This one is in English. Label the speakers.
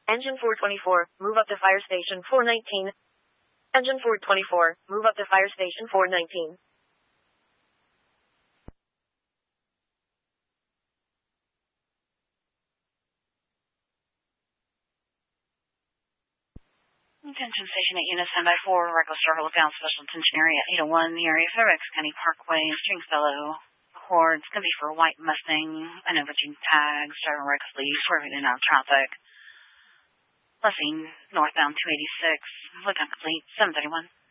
Speaker 1: Engine 424, move up to fire station 419. Engine 424, move up to fire station 419.
Speaker 2: Attention Station 8 Unit, standby for Reckless Driver, lookout Special Attention Area 801, the area of Fairbanks County Parkway, Stringfellow. Record, it's going to be for a white Mustang, unoveraging tags, driving recklessly, swerving in and out of traffic. Blessing, northbound 286, lookout complete, 731.